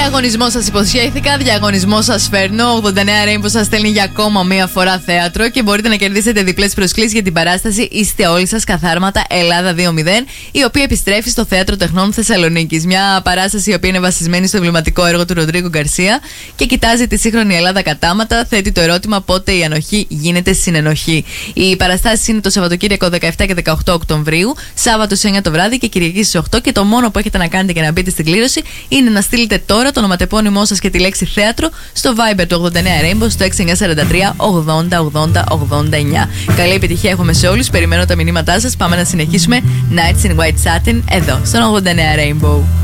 Διαγωνισμό σας υποσχέθηκα, διαγωνισμό σας φέρνω. 89 Rainbow σας στέλνει για ακόμα μία φορά θέατρο και μπορείτε να κερδίσετε διπλές προσκλήσεις για την παράσταση Είστε όλοι σας καθάρματα Ελλάδα 2.0, η οποία επιστρέφει στο Θέατρο Τεχνών Θεσσαλονίκης. Μια παράσταση η οποία είναι βασισμένη στο εμβληματικό έργο του Ροντρίγκο Γκαρσία και κοιτάζει τη σύγχρονη Ελλάδα κατάματα. Θέτει το ερώτημα πότε η ανοχή γίνεται συνενοχή. Οι παραστάσεις είναι το Σαββατοκύριακο 17 και 18 Οκτωβρίου, Σάββατο σε 9 το βράδυ και Κυριακή στις 8. Και το μόνο που έχετε να κάνετε για να μπείτε στην κλήρωση είναι να στείλετε τώρα το ονοματεπώνυμό σας και τη λέξη θέατρο στο Viber του 89 Rainbow στο 6943 80 80 89. Καλή επιτυχία έχουμε σε όλους. Περιμένω τα μηνύματά σας. Πάμε να συνεχίσουμε Nights in White Satin εδώ στον 89 Rainbow.